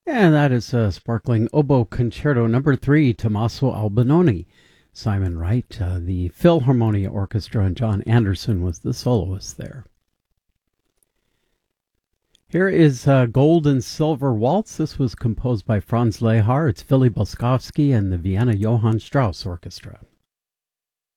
And that is a sparkling oboe concerto number 3, Tommaso Albinoni. Simon Wright, the Philharmonia Orchestra, and John Anderson was the soloist there. Here is Gold and Silver Waltz. This was composed by Franz Lehár. It's Philly Boskovsky and the Vienna Johann Strauss Orchestra.